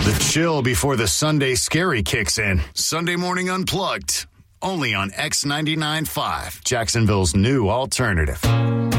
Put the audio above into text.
The chill before the Sunday scary kicks in. Sunday Morning Unplugged. Only on X99.5, Jacksonville's new alternative.